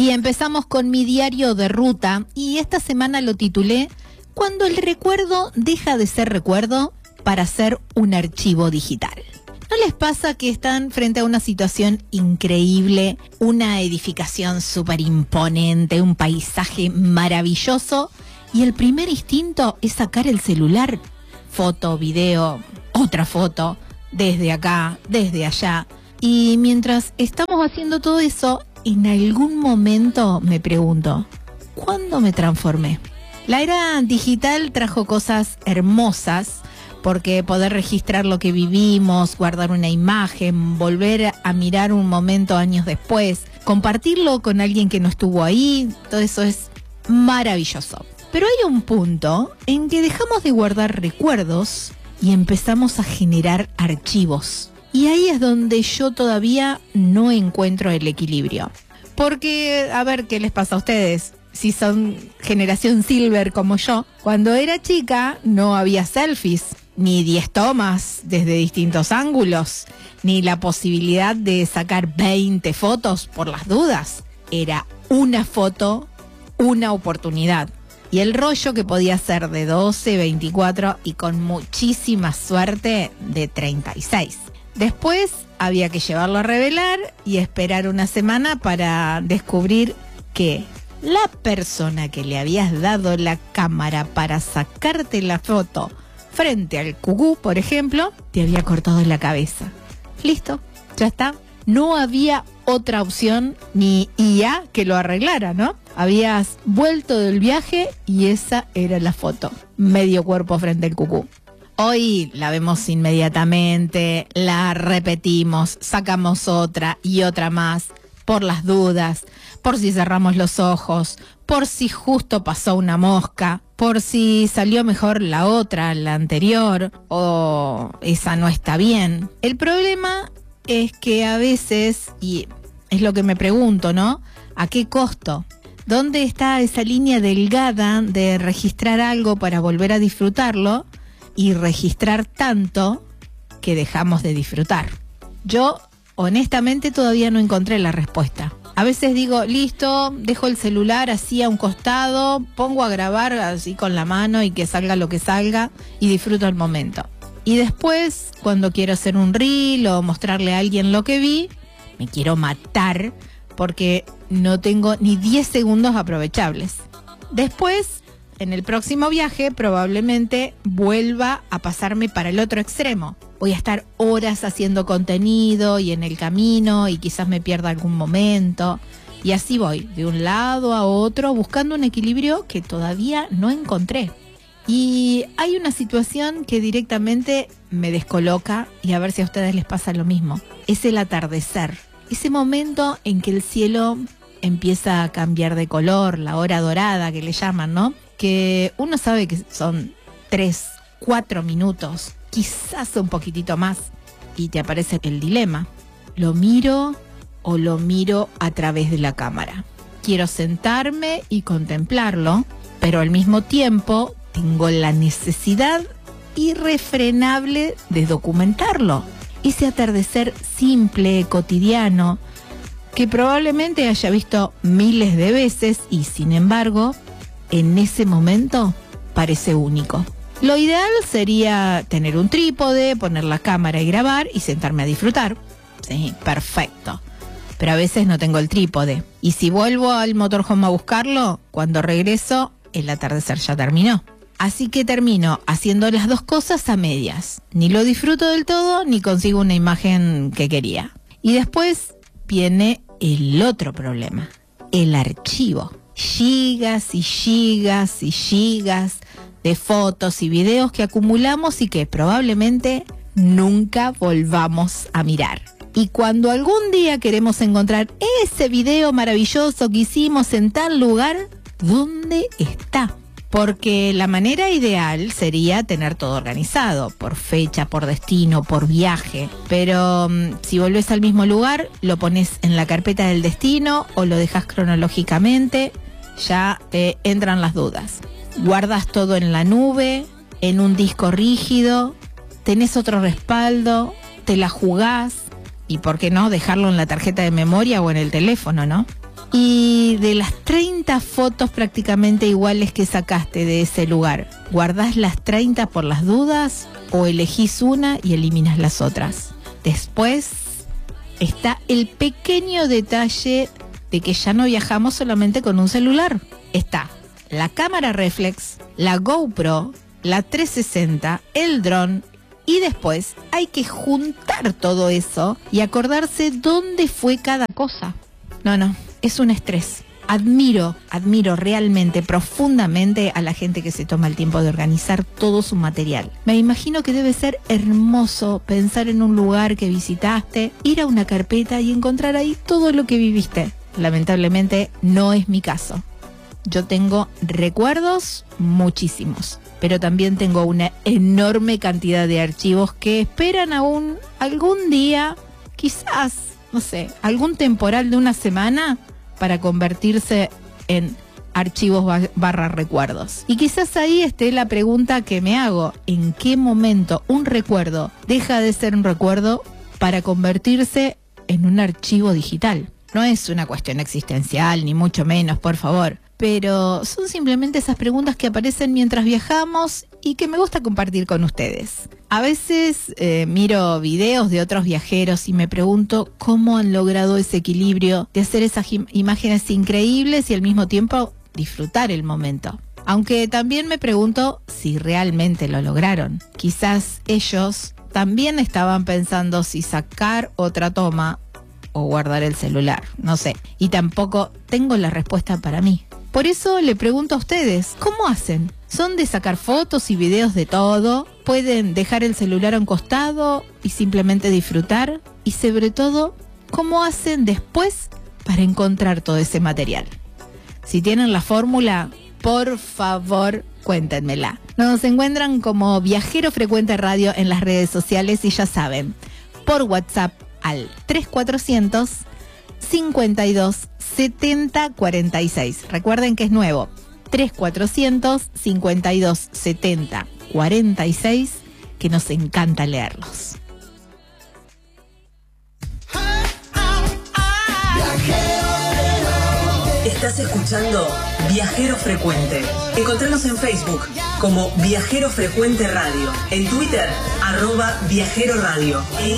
Y empezamos con mi diario de ruta y esta semana lo titulé Cuando el recuerdo deja de ser recuerdo para ser un archivo digital. ¿No les pasa que están frente a una situación increíble, una edificación súper imponente, un paisaje maravilloso y el primer instinto es sacar el celular? Foto, video, otra foto, desde acá, desde allá. Y mientras estamos haciendo todo eso, en algún momento me pregunto, ¿cuándo me transformé? La era digital trajo cosas hermosas, porque poder registrar lo que vivimos, guardar una imagen, volver a mirar un momento años después, compartirlo con alguien que no estuvo ahí, todo eso es maravilloso. Pero hay un punto en que dejamos de guardar recuerdos y empezamos a generar archivos. Y ahí es donde yo todavía no encuentro el equilibrio. Porque, a ver, ¿qué les pasa a ustedes? Si son generación silver como yo, cuando era chica no había selfies, ni 10 tomas desde distintos ángulos, ni la posibilidad de sacar 20 fotos por las dudas. Era una foto, una oportunidad. Y el rollo que podía ser de 12, 24 y con muchísima suerte de 36. Después había que llevarlo a revelar y esperar una semana para descubrir que la persona que le habías dado la cámara para sacarte la foto frente al cucú, por ejemplo, te había cortado la cabeza. Listo, ya está. No había otra opción ni IA que lo arreglara, ¿no? Habías vuelto del viaje y esa era la foto. Medio cuerpo frente al cucú. Hoy la vemos inmediatamente, la repetimos, sacamos otra y otra más, por las dudas, por si cerramos los ojos, por si justo pasó una mosca, por si salió mejor la otra, la anterior, o esa no está bien. El problema es que a veces, y es lo que me pregunto, ¿no? ¿A qué costo? ¿Dónde está esa línea delgada de registrar algo para volver a disfrutarlo y registrar tanto que dejamos de disfrutar? Yo, honestamente, todavía no encontré la respuesta. A veces digo, listo, dejo el celular así a un costado, pongo a grabar así con la mano y que salga lo que salga y disfruto el momento. Y después, cuando quiero hacer un reel o mostrarle a alguien lo que vi, me quiero matar porque no tengo ni 10 segundos aprovechables. Después, en el próximo viaje, probablemente vuelva a pasarme para el otro extremo. Voy a estar horas haciendo contenido y en el camino y quizás me pierda algún momento. Y así voy, de un lado a otro, buscando un equilibrio que todavía no encontré. Y hay una situación que directamente me descoloca y a ver si a ustedes les pasa lo mismo. Es el atardecer. Ese momento en que el cielo empieza a cambiar de color, la hora dorada que le llaman, ¿no? Que uno sabe que son 3, 4 minutos, quizás un poquitito más, y te aparece el dilema. ¿Lo miro o lo miro a través de la cámara? Quiero sentarme y contemplarlo, pero al mismo tiempo tengo la necesidad irrefrenable de documentarlo. Ese atardecer simple, cotidiano, que probablemente haya visto miles de veces y sin embargo, en ese momento parece único. Lo ideal sería tener un trípode, poner la cámara y grabar y sentarme a disfrutar. Sí, perfecto. Pero a veces no tengo el trípode. Y si vuelvo al motorhome a buscarlo, cuando regreso, el atardecer ya terminó. Así que termino haciendo las dos cosas a medias. Ni lo disfruto del todo, ni consigo una imagen que quería. Y después viene el otro problema, el archivo. Gigas y gigas y gigas de fotos y videos que acumulamos y que probablemente nunca volvamos a mirar. Y cuando algún día queremos encontrar ese video maravilloso que hicimos en tal lugar, ¿dónde está? Porque la manera ideal sería tener todo organizado, por fecha, por destino, por viaje. Pero si volvés al mismo lugar, lo pones en la carpeta del destino o lo dejas cronológicamente, ya te entran las dudas. Guardas todo en la nube, en un disco rígido, tenés otro respaldo, te la jugás y por qué no dejarlo en la tarjeta de memoria o en el teléfono, ¿no? Y de las 30 fotos prácticamente iguales que sacaste de ese lugar, ¿guardás las 30 por las dudas o elegís una y eliminas las otras? Después está el pequeño detalle de que ya no viajamos solamente con un celular. Está la cámara reflex, la GoPro, la 360, el dron, y después hay que juntar todo eso y acordarse dónde fue cada cosa. No, es un estrés. Admiro realmente, profundamente a la gente que se toma el tiempo de organizar todo su material. Me imagino que debe ser hermoso pensar en un lugar que visitaste, ir a una carpeta y encontrar ahí todo lo que viviste. Lamentablemente no es mi caso. Yo tengo recuerdos muchísimos, pero también tengo una enorme cantidad de archivos que esperan aún algún día, quizás, no sé, algún temporal de una semana para convertirse en archivos barra recuerdos. Y quizás ahí esté la pregunta que me hago: ¿en qué momento un recuerdo deja de ser un recuerdo para convertirse en un archivo digital? No es una cuestión existencial, ni mucho menos, por favor. Pero son simplemente esas preguntas que aparecen mientras viajamos y que me gusta compartir con ustedes. A veces miro videos de otros viajeros y me pregunto cómo han logrado ese equilibrio de hacer esas imágenes increíbles y al mismo tiempo disfrutar el momento. Aunque también me pregunto si realmente lo lograron. Quizás ellos también estaban pensando si sacar otra toma o guardar el celular, no sé. Y tampoco tengo la respuesta para mí. Por eso le pregunto a ustedes, ¿cómo hacen? ¿Son de sacar fotos y videos de todo? ¿Pueden dejar el celular a un costado y simplemente disfrutar? Y sobre todo, ¿cómo hacen después para encontrar todo ese material? Si tienen la fórmula, por favor, cuéntenmela. Nos encuentran como Viajero Frecuente Radio en las redes sociales y ya saben, por WhatsApp al 3400 52 70 46. Recuerden que es nuevo. 3400 52 70 46, que nos encanta leerlos. Estás escuchando Viajero Frecuente. Encontranos en Facebook como Viajero Frecuente Radio. En Twitter, @Viajero Radio.